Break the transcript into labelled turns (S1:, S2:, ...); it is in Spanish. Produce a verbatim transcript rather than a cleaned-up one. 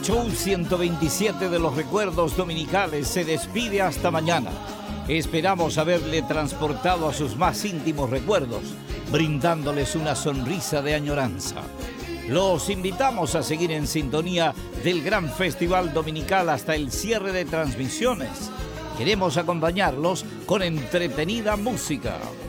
S1: Show ciento veintisiete de los recuerdos dominicales se despide hasta mañana. Esperamos haberle transportado a sus más íntimos recuerdos, brindándoles una sonrisa de añoranza. Los invitamos a seguir en sintonía del gran Festival Dominical hasta el cierre de transmisiones. Queremos acompañarlos con entretenida música.